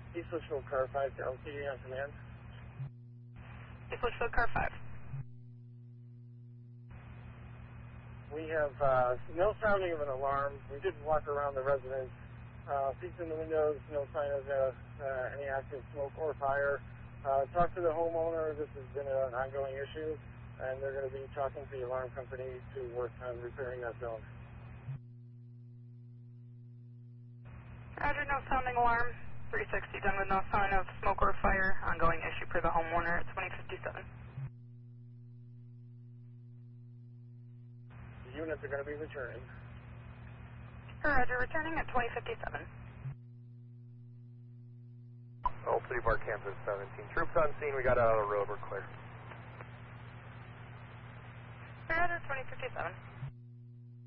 East Litchfield Car 5 to LTD on command. East Litchfield Car 5. We have no sounding of an alarm. We did walk around the residence. Peeked in the windows, no sign of any active smoke or fire. Talked to the homeowner. This has been an ongoing issue, and they're going to be talking to the alarm company to work on repairing that zone. Roger, no sounding alarm. 360 done with no sign of smoke or fire. Ongoing issue for the homeowner at 2057. The units are going to be returning. Roger, returning at 2057. Old City Park, Kansas 17. Troops on scene, we got out of the road, we're clear. Roger, 2057.